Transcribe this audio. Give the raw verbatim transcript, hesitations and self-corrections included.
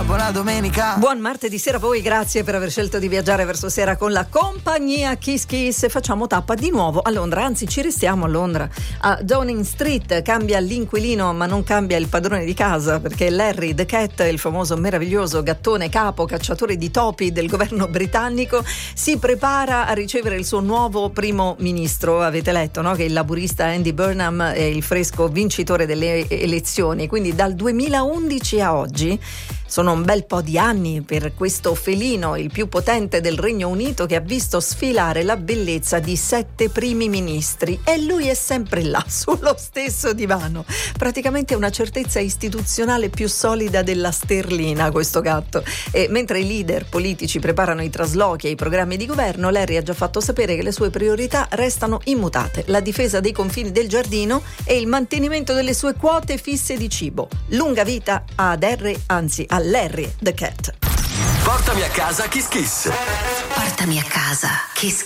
buona domenica. Buon martedì sera a voi, grazie per aver scelto di viaggiare verso sera con la compagnia Kiss Kiss. Facciamo tappa di nuovo a Londra, anzi ci restiamo a Londra. A Downing Street cambia l'inquilino ma non cambia il padrone di casa, perché Larry the Cat, il famoso meraviglioso gattone capo cacciatore di topi del governo britannico, si prepara a ricevere il suo nuovo primo ministro. Avete letto, no? Che il laburista Andy Burnham è il fresco vincitore delle elezioni, quindi dal duemilaundici a oggi sono un bel po' di anni per questo felino, il più potente del Regno Unito, che ha visto sfilare la bellezza di sette primi ministri, e lui è sempre là, sullo stesso divano. Praticamente una certezza istituzionale più solida della sterlina, questo gatto. E mentre i leader politici preparano i traslochi e i programmi di governo, Larry ha già fatto sapere che le sue priorità restano immutate: la difesa dei confini del giardino e il mantenimento delle sue quote fisse di cibo. Lunga vita ad Harry, anzi a Larry the Cat. Portami a casa Kiss Kiss. Portami a casa Kiss